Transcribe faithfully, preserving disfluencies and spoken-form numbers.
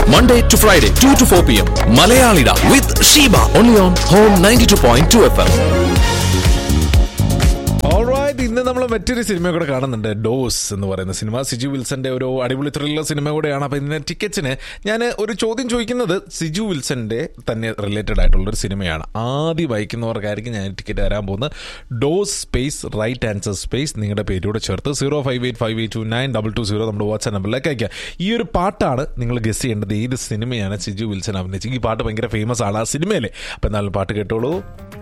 Monday to Friday, two to four p.m. Malayalida with Sheba. Only on Home ninety-two point two F M. Alright, ഇന്ന് നമ്മൾ മറ്റൊരു cinema കൂടെ കാണുന്നുണ്ട്. Dose എന്ന് പറയുന്ന സിനിമ സിജു വിൽസന്റെ ഒരു അടിപൊളി ത്രില്ലർ സിനിമ കൂടെയാണ്. അപ്പോൾ ഇതിന്റെ ടിക്കറ്റ്സിന് ഞാൻ ഒരു ചോദ്യം ചോദിക്കുന്നത് സിജു വിൽസന്റെ തന്നെ റിലേറ്റഡ് ആയിട്ടുള്ള ഒരു സിനിമയാണ്. ആദ്യം വായിക്കുന്നവർക്കായിരിക്കും ഞാൻ ടിക്കറ്റ് തരാൻ പോകുന്നത്. Dose space right answer space നിങ്ങളുടെ പേരോടെ ചേർത്ത് zero five eight five eight to nine double two zero നമ്മുടെ വാട്സ്ആപ്പ് നമ്പറിലേക്ക് അയക്കുക. ഈ ഒരു പാട്ടാണ് നിങ്ങൾ ഗസ് ചെയ്യേണ്ടത് ഏത് സിനിമയാണ് സിജു വിൽസൺ അഭിനയിച്ചത്. ഈ പാട്ട് ഭയങ്കര ഫേമസ് ആണ് ആ സിനിമയിലെ. അപ്പോൾ എന്നാലും പാട്ട് കേട്ടോളൂ.